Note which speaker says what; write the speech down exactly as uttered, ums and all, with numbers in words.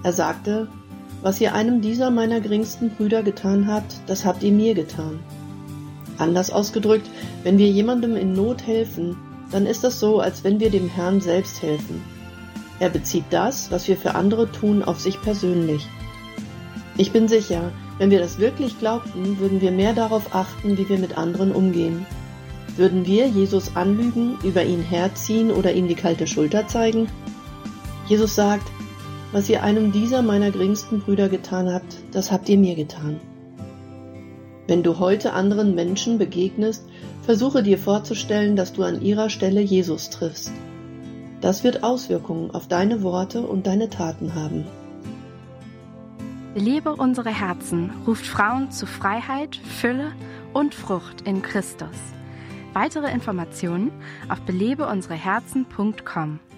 Speaker 1: Er sagte, was ihr einem dieser meiner geringsten Brüder getan habt, das habt ihr mir getan. Anders ausgedrückt, wenn wir jemandem in Not helfen, dann ist das so, als wenn wir dem Herrn selbst helfen. Er bezieht das, was wir für andere tun, auf sich persönlich. Ich bin sicher, wenn wir das wirklich glaubten, würden wir mehr darauf achten, wie wir mit anderen umgehen. Würden wir Jesus anlügen, über ihn herziehen oder ihm die kalte Schulter zeigen? Jesus sagt, was ihr einem dieser meiner geringsten Brüder getan habt, das habt ihr mir getan. Wenn du heute anderen Menschen begegnest, versuche dir vorzustellen, dass du an ihrer Stelle Jesus triffst. Das wird Auswirkungen auf deine Worte und deine Taten haben.
Speaker 2: Belebe unsere Herzen ruft Frauen zu Freiheit, Fülle und Frucht in Christus. Weitere Informationen auf belebe unsere herzen punkt com.